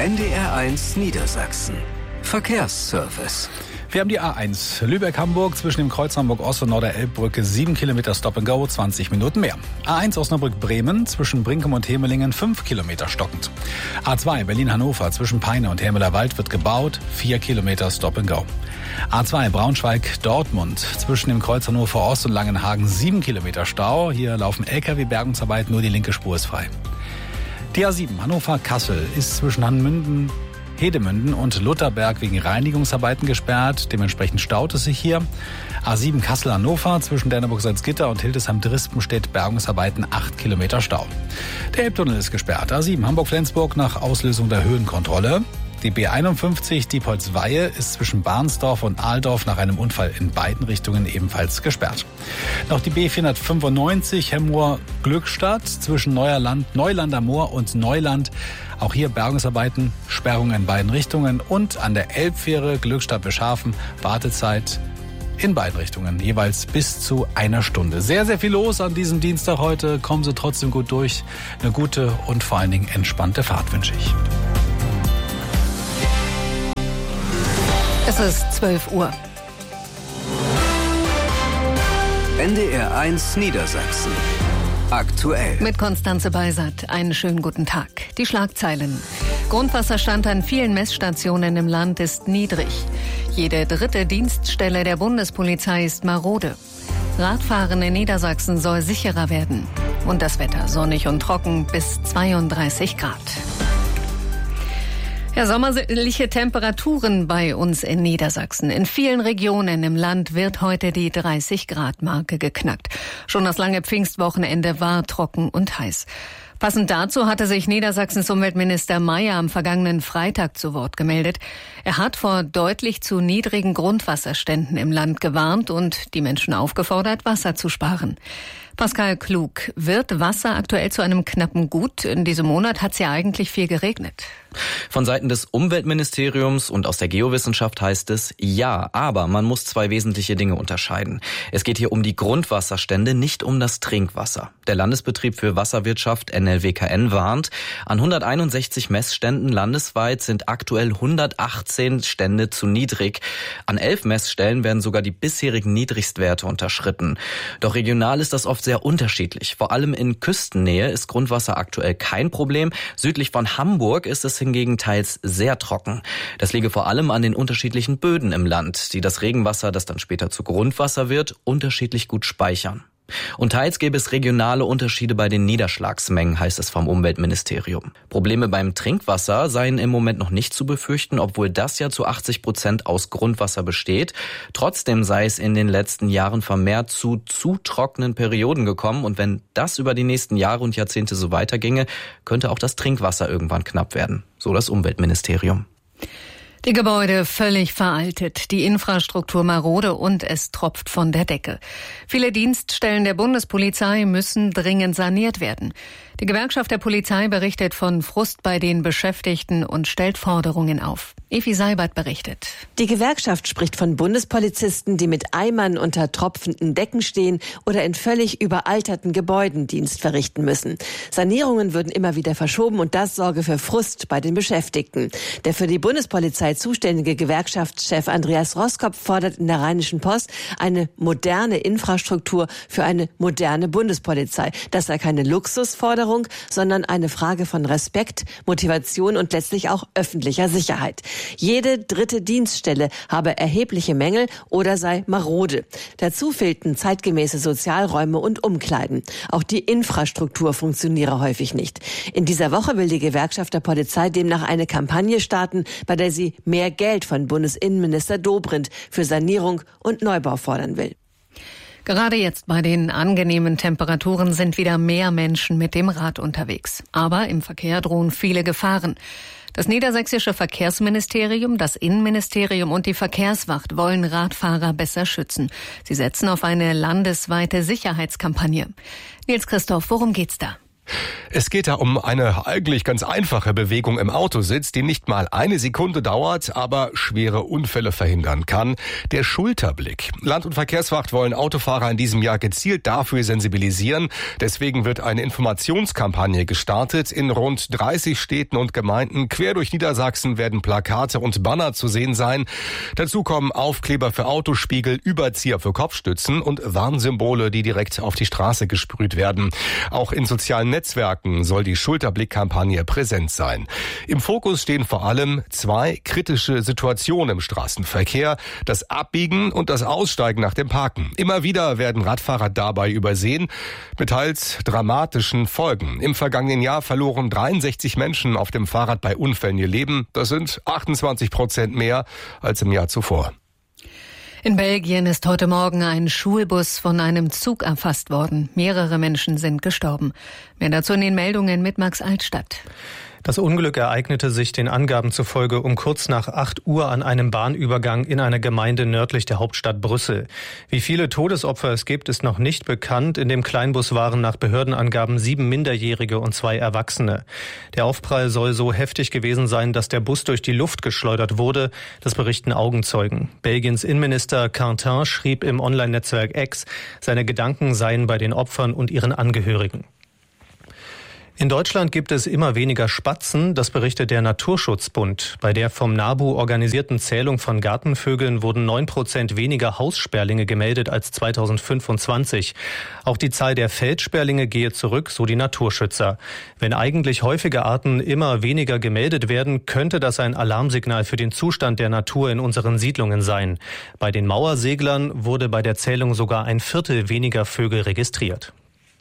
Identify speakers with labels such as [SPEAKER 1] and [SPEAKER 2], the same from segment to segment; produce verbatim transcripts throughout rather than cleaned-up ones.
[SPEAKER 1] N D R eins Niedersachsen. Verkehrsservice.
[SPEAKER 2] Wir haben die A eins Lübeck-Hamburg zwischen dem Kreuz Hamburg-Ost und Norder-Elbbrücke sieben Kilometer Stop and Go, zwanzig Minuten mehr. A eins Osnabrück-Bremen zwischen Brinkum und Hemelingen fünf Kilometer stockend. A zwei Berlin-Hannover zwischen Peine und Hermeler-Wald wird gebaut, vier Kilometer Stop and Go. A zwei Braunschweig-Dortmund zwischen dem Kreuz Hannover-Ost und Langenhagen sieben Kilometer Stau. Hier laufen L K W-Bergungsarbeiten, nur die linke Spur ist frei. Die A sieben Hannover-Kassel ist zwischen Hanmünden, Hedemünden und Lutherberg wegen Reinigungsarbeiten gesperrt. Dementsprechend staut es sich hier. A sieben Kassel-Hannover zwischen Derneburg-Salzgitter und Hildesheim-Drispenstedt Bergungsarbeiten acht Kilometer Stau. Der Elbtunnel ist gesperrt. A sieben Hamburg-Flensburg nach Auslösung der Höhenkontrolle. Die B einundfünfzig Diepholz-Weihe ist zwischen Barnsdorf und Ahldorf nach einem Unfall in beiden Richtungen ebenfalls gesperrt. Noch die B vierhundertfünfundneunzig Hemmoor-Glückstadt zwischen Neuerland, Neuland am Moor und Neuland. Auch hier Bergungsarbeiten, Sperrungen in beiden Richtungen und an der Elbfähre Glückstadt-Beschafen Wartezeit in beiden Richtungen, jeweils bis zu einer Stunde. Sehr, sehr viel los an diesem Dienstag heute. Kommen Sie trotzdem gut durch. Eine gute und vor allen Dingen entspannte Fahrt wünsche ich.
[SPEAKER 3] Es ist zwölf Uhr.
[SPEAKER 1] N D R eins Niedersachsen. Aktuell.
[SPEAKER 3] Mit Konstanze Beisat. Einen schönen guten Tag. Die Schlagzeilen. Grundwasserstand an vielen Messstationen im Land ist niedrig. Jede dritte Dienststelle der Bundespolizei ist marode. Radfahren in Niedersachsen soll sicherer werden. Und das Wetter sonnig und trocken bis zweiunddreißig Grad. Ja, sommerliche Temperaturen bei uns in Niedersachsen. In vielen Regionen im Land wird heute die dreißig Grad Marke geknackt. Schon das lange Pfingstwochenende war trocken und heiß. Passend dazu hatte sich Niedersachsens Umweltminister Mayer am vergangenen Freitag zu Wort gemeldet. Er hat vor deutlich zu niedrigen Grundwasserständen im Land gewarnt und die Menschen aufgefordert, Wasser zu sparen. Pascal Klug, wird Wasser aktuell zu einem knappen Gut? In diesem Monat hat es ja eigentlich viel geregnet.
[SPEAKER 4] Von Seiten des Umweltministeriums und aus der Geowissenschaft heißt es, ja, aber man muss zwei wesentliche Dinge unterscheiden. Es geht hier um die Grundwasserstände, nicht um das Trinkwasser. Der Landesbetrieb für Wasserwirtschaft N L W K N warnt, an hunderteinundsechzig Messständen landesweit sind aktuell hundertachtzehn Stände zu niedrig. An elf Messstellen werden sogar die bisherigen Niedrigstwerte unterschritten. Doch regional ist das oft sehr unterschiedlich. Vor allem in Küstennähe ist Grundwasser aktuell kein Problem. Südlich von Hamburg ist es hingegen teils sehr trocken. Das liege vor allem an den unterschiedlichen Böden im Land, die das Regenwasser, das dann später zu Grundwasser wird, unterschiedlich gut speichern. Und teils gäbe es regionale Unterschiede bei den Niederschlagsmengen, heißt es vom Umweltministerium. Probleme beim Trinkwasser seien im Moment noch nicht zu befürchten, obwohl das ja zu achtzig Prozent aus Grundwasser besteht. Trotzdem sei es in den letzten Jahren vermehrt zu zu trockenen Perioden gekommen. Und wenn das über die nächsten Jahre und Jahrzehnte so weiterginge, könnte auch das Trinkwasser irgendwann knapp werden. So das Umweltministerium.
[SPEAKER 3] Die Gebäude völlig veraltet, die Infrastruktur marode und es tropft von der Decke. Viele Dienststellen der Bundespolizei müssen dringend saniert werden. Die Gewerkschaft der Polizei berichtet von Frust bei den Beschäftigten und stellt Forderungen auf. Evi Seibert berichtet.
[SPEAKER 5] Die Gewerkschaft spricht von Bundespolizisten, die mit Eimern unter tropfenden Decken stehen oder in völlig überalterten Gebäuden Dienst verrichten müssen. Sanierungen würden immer wieder verschoben und das sorge für Frust bei den Beschäftigten. Der für die Bundespolizei zuständige Gewerkschaftschef Andreas Roskopf fordert in der Rheinischen Post eine moderne Infrastruktur für eine moderne Bundespolizei. Das sei keine Luxusforderung, sondern eine Frage von Respekt, Motivation und letztlich auch öffentlicher Sicherheit. Jede dritte Dienststelle habe erhebliche Mängel oder sei marode. Dazu fehlten zeitgemäße Sozialräume und Umkleiden. Auch die Infrastruktur funktioniere häufig nicht. In dieser Woche will die Gewerkschaft der Polizei demnach eine Kampagne starten, bei der sie mehr Geld von Bundesinnenminister Dobrindt für Sanierung und Neubau fordern will.
[SPEAKER 3] Gerade jetzt bei den angenehmen Temperaturen sind wieder mehr Menschen mit dem Rad unterwegs. Aber im Verkehr drohen viele Gefahren. Das niedersächsische Verkehrsministerium, das Innenministerium und die Verkehrswacht wollen Radfahrer besser schützen. Sie setzen auf eine landesweite Sicherheitskampagne. Nils Christoph, worum geht's da?
[SPEAKER 6] Es geht da um eine eigentlich ganz einfache Bewegung im Autositz, die nicht mal eine Sekunde dauert, aber schwere Unfälle verhindern kann. Der Schulterblick. Land- und Verkehrswacht wollen Autofahrer in diesem Jahr gezielt dafür sensibilisieren. Deswegen wird eine Informationskampagne gestartet. In rund dreißig Städten und Gemeinden quer durch Niedersachsen werden Plakate und Banner zu sehen sein. Dazu kommen Aufkleber für Autospiegel, Überzieher für Kopfstützen und Warnsymbole, die direkt auf die Straße gesprüht werden. Auch in sozialen Netzwerken soll die Schulterblick-Kampagne präsent sein. Im Fokus stehen vor allem zwei kritische Situationen im Straßenverkehr: das Abbiegen und das Aussteigen nach dem Parken. Immer wieder werden Radfahrer dabei übersehen, mit teils dramatischen Folgen. Im vergangenen Jahr verloren dreiundsechzig Menschen auf dem Fahrrad bei Unfällen ihr Leben. Das sind achtundzwanzig Prozent mehr als im Jahr zuvor.
[SPEAKER 3] In Belgien ist heute Morgen ein Schulbus von einem Zug erfasst worden. Mehrere Menschen sind gestorben. Mehr dazu in den Meldungen mit Max Altstadt.
[SPEAKER 7] Das Unglück ereignete sich den Angaben zufolge um kurz nach acht Uhr an einem Bahnübergang in einer Gemeinde nördlich der Hauptstadt Brüssel. Wie viele Todesopfer es gibt, ist noch nicht bekannt. In dem Kleinbus waren nach Behördenangaben sieben Minderjährige und zwei Erwachsene. Der Aufprall soll so heftig gewesen sein, dass der Bus durch die Luft geschleudert wurde. Das berichten Augenzeugen. Belgiens Innenminister Quentin schrieb im Online-Netzwerk X, seine Gedanken seien bei den Opfern und ihren Angehörigen. In Deutschland gibt es immer weniger Spatzen, das berichtet der Naturschutzbund. Bei der vom NABU organisierten Zählung von Gartenvögeln wurden neun Prozent weniger Haussperlinge gemeldet als zweitausendfünfundzwanzig. Auch die Zahl der Feldsperlinge gehe zurück, so die Naturschützer. Wenn eigentlich häufige Arten immer weniger gemeldet werden, könnte das ein Alarmsignal für den Zustand der Natur in unseren Siedlungen sein. Bei den Mauerseglern wurde bei der Zählung sogar ein Viertel weniger Vögel registriert.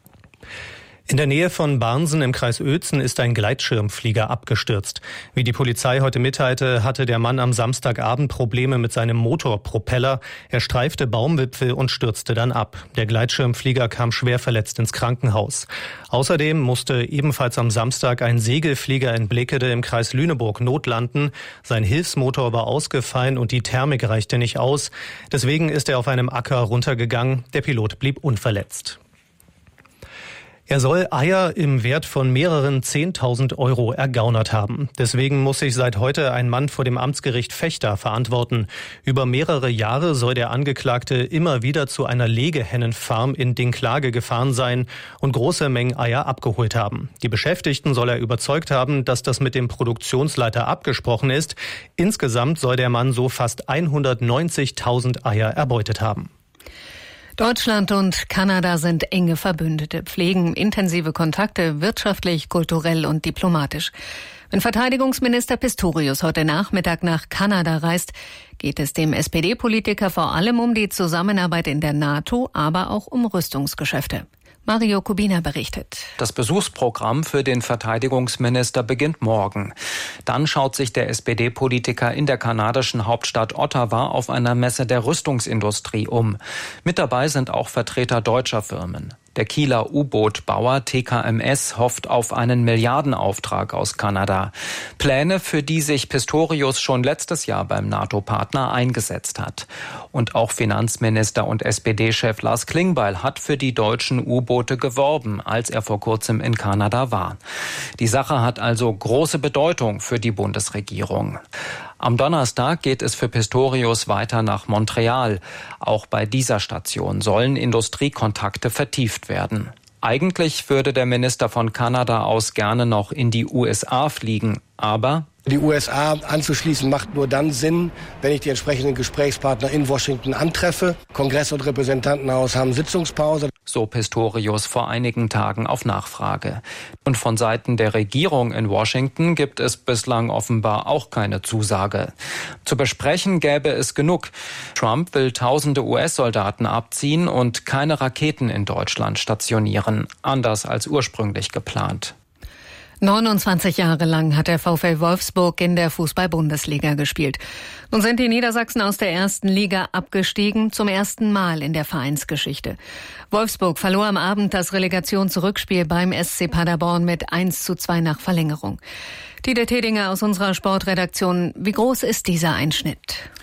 [SPEAKER 7] In der Nähe von Barnsen im Kreis Uelzen ist ein Gleitschirmflieger abgestürzt. Wie die Polizei heute mitteilte, hatte der Mann am Samstagabend Probleme mit seinem Motorpropeller. Er streifte Baumwipfel und stürzte dann ab. Der Gleitschirmflieger kam schwer verletzt ins Krankenhaus. Außerdem musste ebenfalls am Samstag ein Segelflieger in Blekede im Kreis Lüneburg notlanden. Sein Hilfsmotor war ausgefallen und die Thermik reichte nicht aus. Deswegen ist er auf einem Acker runtergegangen. Der Pilot blieb unverletzt. Er soll Eier im Wert von mehreren zehntausend Euro ergaunert haben. Deswegen muss sich seit heute ein Mann vor dem Amtsgericht Vechta verantworten. Über mehrere Jahre soll der Angeklagte immer wieder zu einer Legehennenfarm in Dinklage gefahren sein und große Mengen Eier abgeholt haben. Die Beschäftigten soll er überzeugt haben, dass das mit dem Produktionsleiter abgesprochen ist. Insgesamt soll der Mann so fast hundertneunzigtausend Eier erbeutet haben.
[SPEAKER 3] Deutschland und Kanada sind enge Verbündete, pflegen intensive Kontakte wirtschaftlich, kulturell und diplomatisch. Wenn Verteidigungsminister Pistorius heute Nachmittag nach Kanada reist, geht es dem S P D-Politiker vor allem um die Zusammenarbeit in der NATO, aber auch um Rüstungsgeschäfte. Mario Kubina berichtet.
[SPEAKER 8] Das Besuchsprogramm für den Verteidigungsminister beginnt morgen. Dann schaut sich der S P D-Politiker in der kanadischen Hauptstadt Ottawa auf einer Messe der Rüstungsindustrie um. Mit dabei sind auch Vertreter deutscher Firmen. Der Kieler U-Boot-Bauer T K M S hofft auf einen Milliardenauftrag aus Kanada. Pläne, für die sich Pistorius schon letztes Jahr beim NATO-Partner eingesetzt hat. Und auch Finanzminister und S P D-Chef Lars Klingbeil hat für die deutschen U-Boote geworben, als er vor kurzem in Kanada war. Die Sache hat also große Bedeutung für die Bundesregierung. Am Donnerstag geht es für Pistorius weiter nach Montreal. Auch bei dieser Station sollen Industriekontakte vertieft werden. Eigentlich würde der Minister von Kanada aus gerne noch in die U S A fliegen, aber
[SPEAKER 9] die U S A anzuschließen macht nur dann Sinn, wenn ich die entsprechenden Gesprächspartner in Washington antreffe. Kongress und Repräsentantenhaus haben Sitzungspause.
[SPEAKER 8] So Pistorius vor einigen Tagen auf Nachfrage. Und von Seiten der Regierung in Washington gibt es bislang offenbar auch keine Zusage. Zu besprechen gäbe es genug. Trump will tausende U S-Soldaten abziehen und keine Raketen in Deutschland stationieren, anders als ursprünglich geplant.
[SPEAKER 3] neunundzwanzig Jahre lang hat der VfL Wolfsburg in der Fußball-Bundesliga gespielt. Nun sind die Niedersachsen aus der ersten Liga abgestiegen, zum ersten Mal in der Vereinsgeschichte. Wolfsburg verlor am Abend das Relegationsrückspiel beim S C Paderborn mit eins zu zwei nach Verlängerung. Tide Tedinger aus unserer Sportredaktion, wie groß ist dieser Einschnitt?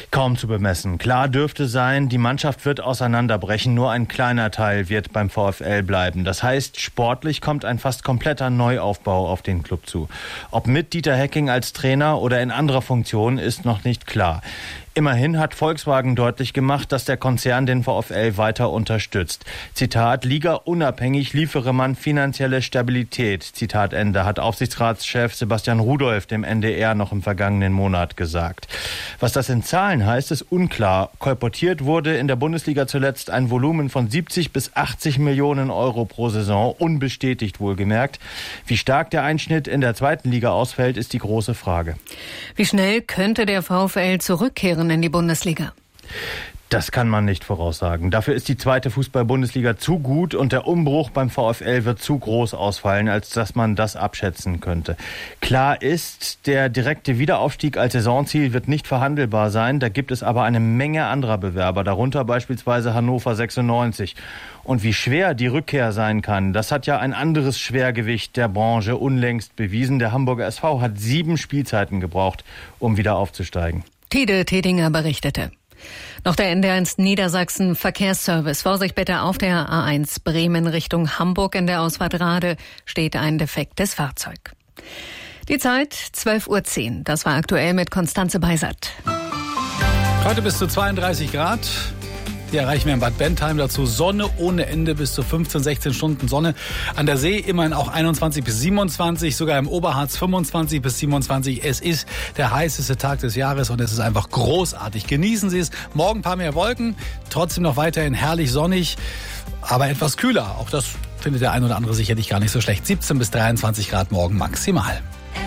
[SPEAKER 10] Kaum zu bemessen. Klar dürfte sein, die Mannschaft wird auseinanderbrechen, nur ein kleiner Teil wird beim VfL bleiben. Das heißt, sportlich kommt ein fast kompletter Neuaufbau auf den Club zu. Ob mit Dieter Hecking als Trainer oder in anderer Funktion ist noch nicht klar. Immerhin hat Volkswagen deutlich gemacht, dass der Konzern den VfL weiter unterstützt. Zitat, Liga unabhängig liefere man finanzielle Stabilität. Zitat Ende, hat Aufsichtsratschef Sebastian Rudolph dem N D R noch im vergangenen Monat gesagt. Was das in Zahlen heißt, ist unklar. Kolportiert wurde in der Bundesliga zuletzt ein Volumen von siebzig bis achtzig Millionen Euro pro Saison, unbestätigt wohlgemerkt. Wie stark der Einschnitt in der zweiten Liga ausfällt, ist die große Frage.
[SPEAKER 3] Wie schnell könnte der VfL zurückkehren in die Bundesliga?
[SPEAKER 10] Das kann man nicht voraussagen. Dafür ist die zweite Fußball-Bundesliga zu gut und der Umbruch beim VfL wird zu groß ausfallen, als dass man das abschätzen könnte. Klar ist, der direkte Wiederaufstieg als Saisonziel wird nicht verhandelbar sein. Da gibt es aber eine Menge anderer Bewerber, darunter beispielsweise Hannover sechsundneunzig. Und wie schwer die Rückkehr sein kann, das hat ja ein anderes Schwergewicht der Branche unlängst bewiesen. Der Hamburger S V hat sieben Spielzeiten gebraucht, um wieder aufzusteigen.
[SPEAKER 3] Tide Tedinger berichtete. Noch der N D R eins Niedersachsen Verkehrsservice. Vorsicht bitte auf der A eins Bremen Richtung Hamburg. In der Ausfahrt Rade steht ein defektes Fahrzeug. Die Zeit zwölf Uhr zehn. Das war aktuell mit Konstanze Beisert.
[SPEAKER 2] Heute bis zu zweiunddreißig Grad. Die erreichen wir in Bad Bentheim. Dazu Sonne ohne Ende bis zu fünfzehn, sechzehn Stunden Sonne. An der See immerhin auch einundzwanzig bis siebenundzwanzig, sogar im Oberharz fünfundzwanzig bis siebenundzwanzig. Es ist der heißeste Tag des Jahres und es ist einfach großartig. Genießen Sie es. Morgen ein paar mehr Wolken, trotzdem noch weiterhin herrlich sonnig, aber etwas kühler. Auch das findet der ein oder andere sicherlich gar nicht so schlecht. siebzehn bis dreiundzwanzig Grad morgen maximal.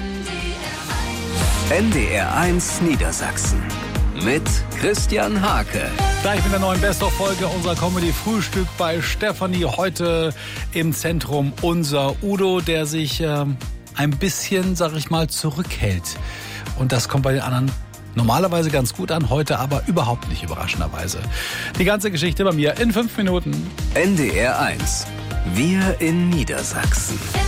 [SPEAKER 1] N D R eins Niedersachsen mit Christian Hake.
[SPEAKER 2] Gleich mit der neuen Best-of-Folge unserer Comedy-Frühstück bei Stefanie. Heute im Zentrum unser Udo, der sich äh, ein bisschen, sag ich mal, zurückhält. Und das kommt bei den anderen normalerweise ganz gut an, heute aber überhaupt nicht, überraschenderweise. Die ganze Geschichte bei mir in fünf Minuten.
[SPEAKER 1] N D R eins. Wir in Niedersachsen.